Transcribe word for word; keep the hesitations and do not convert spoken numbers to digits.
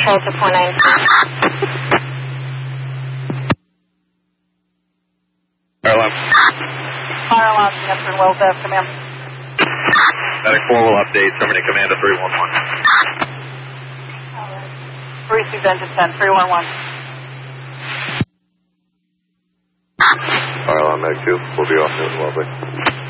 control to four nine two. Fire alarm. Fire alarm, answer Wells Ave, command. Medic four will update, terminate command to three one one. three six engine ten, three one one. Fire alarm, Medic two, will be off soon, Wellesley.